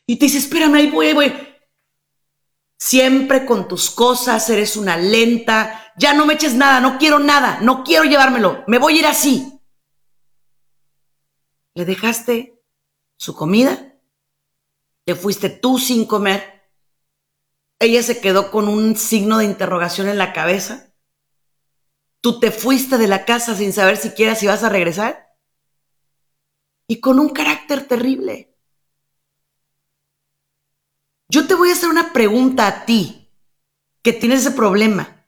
Y te dice, espérame, ahí voy, ahí voy. Siempre con tus cosas, eres una lenta. Ya no me eches nada, no quiero llevármelo, me voy a ir así. Le dejaste su comida, te fuiste tú sin comer, ella se quedó con un signo de interrogación en la cabeza, tú te fuiste de la casa sin saber siquiera si vas a regresar y con un carácter terrible. Yo te voy a hacer una pregunta a ti que tienes ese problema.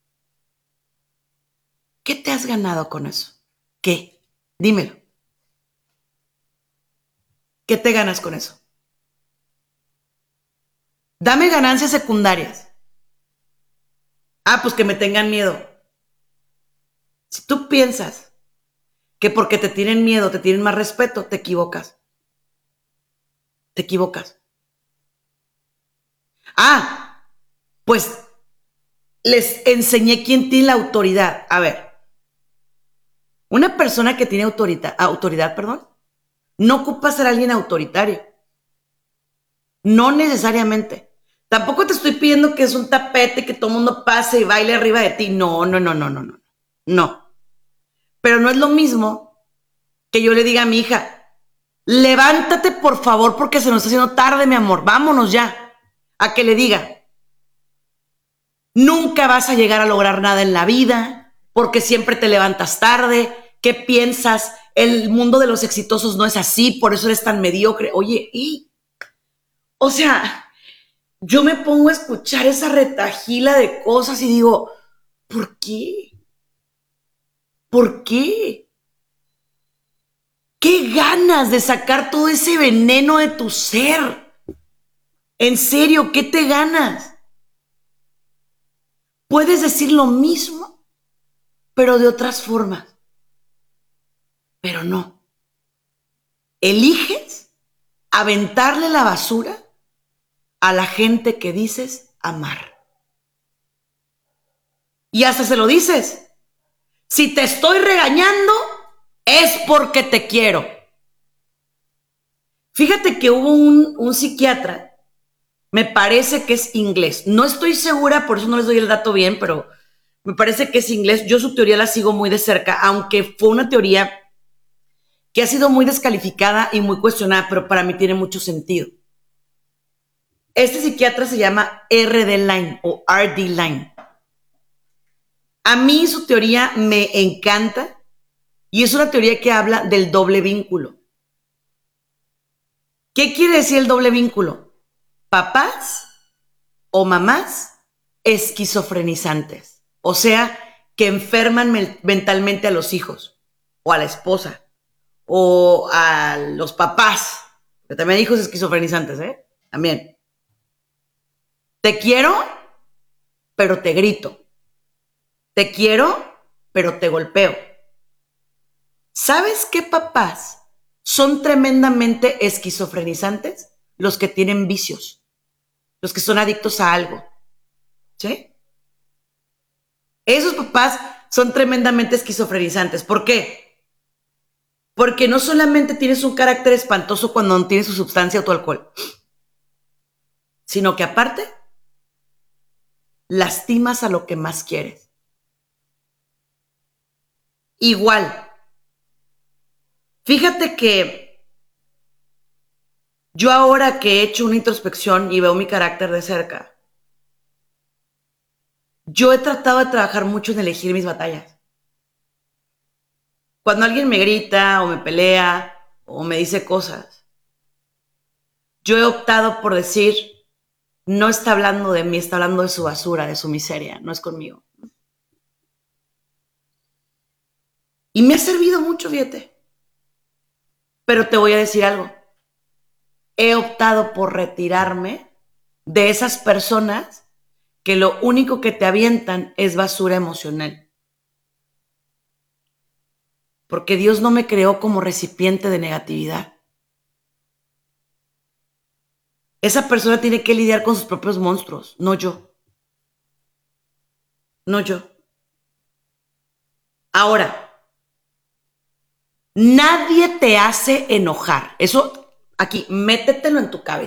¿Qué te has ganado con eso? ¿Qué? Dímelo. ¿Qué te ganas con eso? Dame ganancias secundarias. Ah, pues que me tengan miedo. Si tú piensas que porque te tienen miedo, te tienen más respeto, te equivocas. Te equivocas. Ah, pues les enseñé quién tiene la autoridad. A ver, una persona que tiene autoridad, no ocupa ser alguien autoritario. No necesariamente. Tampoco te estoy pidiendo que es un tapete que todo el mundo pase y baile arriba de ti. No, no, no, no, no, no. No. Pero no es lo mismo que yo le diga a mi hija, levántate por favor porque se nos está haciendo tarde, mi amor, vámonos ya. A que le diga, nunca vas a llegar a lograr nada en la vida porque siempre te levantas tarde. ¿Qué piensas? El mundo de los exitosos no es así, por eso eres tan mediocre. Oye, o sea, yo me pongo a escuchar esa retahíla de cosas y digo, ¿por qué? ¿Por qué? ¿Qué ganas de sacar todo ese veneno de tu ser? En serio, ¿qué te ganas? Puedes decir lo mismo, pero de otras formas. Pero no. Eliges aventarle la basura a la gente que dices amar. Y hasta se lo dices. Si te estoy regañando, es porque te quiero. Fíjate que hubo un psiquiatra, me parece que es inglés. No estoy segura, por eso no les doy el dato bien, pero me parece que es inglés. Yo su teoría la sigo muy de cerca, aunque fue una teoría que ha sido muy descalificada y muy cuestionada, pero para mí tiene mucho sentido. Este psiquiatra se llama R.D. Laing o R.D. Laing. A mí su teoría me encanta y es una teoría que habla del doble vínculo. ¿Qué quiere decir el doble vínculo? Papás o mamás esquizofrenizantes, o sea, que enferman mentalmente a los hijos o a la esposa o a los papás, que también hay hijos esquizofrenizantes, también. Te quiero, pero te grito. Te quiero, pero te golpeo. ¿Sabes qué papás son tremendamente esquizofrenizantes? Los que tienen vicios, los que son adictos a algo, ¿sí? Esos papás son tremendamente esquizofrenizantes. ¿Por qué? Porque no solamente tienes un carácter espantoso cuando no tienes su sustancia o tu alcohol, sino que aparte lastimas a lo que más quieres. Igual, fíjate que yo ahora que he hecho una introspección y veo mi carácter de cerca, yo he tratado de trabajar mucho en elegir mis batallas. Cuando alguien me grita o me pelea o me dice cosas, yo he optado por decir, no está hablando de mí, está hablando de su basura, de su miseria, no es conmigo. Y me ha servido mucho, fíjate. Pero te voy a decir algo. He optado por retirarme de esas personas que lo único que te avientan es basura emocional. Porque Dios no me creó como recipiente de negatividad. Esa persona tiene que lidiar con sus propios monstruos, no yo. No yo. Ahora, nadie te hace enojar. Eso aquí, métetelo en tu cabeza.